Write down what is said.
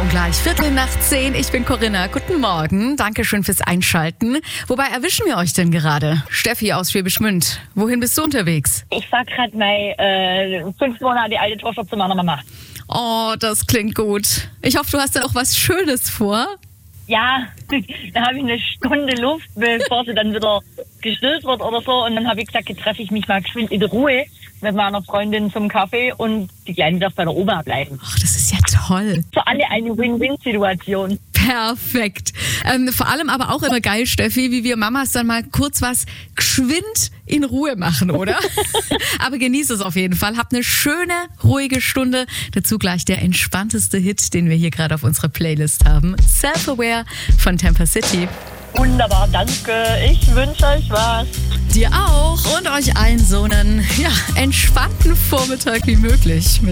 gleich 9:15. Ich bin Corinna. Guten Morgen. Dankeschön fürs Einschalten. Wobei erwischen wir euch denn gerade? Steffi aus Schwäbisch Gmünd. Wohin bist du unterwegs? Ich fahr gerade meine 5 Monate alte Tochter zu meiner Mama. Oh, das klingt gut. Ich hoffe, du hast dann auch was Schönes vor. Ja, da habe ich eine Stunde Luft, bevor sie dann wieder gestillt wird oder so. Und dann habe ich gesagt, jetzt treffe ich mich mal geschwind in Ruhe mit meiner Freundin zum Kaffee und die Kleine darf bei der Oma bleiben. Ach, das ist ja toll. Für alle eine Win-Win-Situation. Perfekt. Vor allem aber auch immer geil, Steffi, wie wir Mamas dann mal kurz was geschwind in Ruhe machen, oder? Aber genieß es auf jeden Fall. Habt eine schöne, ruhige Stunde. Dazu gleich der entspannteste Hit, den wir hier gerade auf unserer Playlist haben. Self-Aware von Temper City. Wunderbar, danke. Ich wünsche euch was. Dir auch und euch allen so einen entspannten Vormittag wie möglich mit